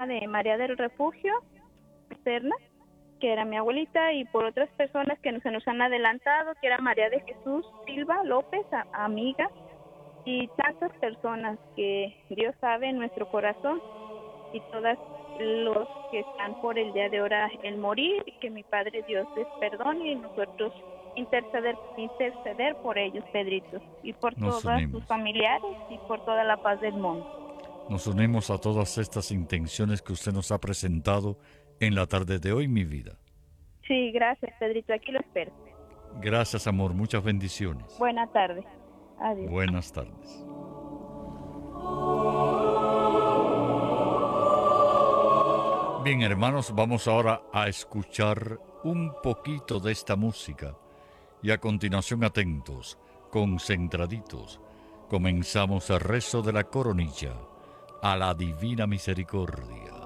de María del Refugio, Serna, que era mi abuelita, y por otras personas que se nos han adelantado, que era María de Jesús Silva López, amiga, y tantas personas que Dios sabe en nuestro corazón, y todas los que están por el día de ahora el morir, y que mi Padre Dios les perdone, y nosotros interceder por ellos, Pedrito, y por Nos todas sus unimos. familiares y por toda la paz del mundo. Nos unimos a todas estas intenciones que usted nos ha presentado en la tarde de hoy, mi vida. Sí, gracias, Pedrito, aquí lo espero. Gracias, amor, muchas bendiciones. Buena tarde. Adiós. Buenas tardes. Bien, hermanos, vamos ahora a escuchar un poquito de esta música y a continuación atentos, concentraditos, comenzamos el rezo de la coronilla a la Divina Misericordia.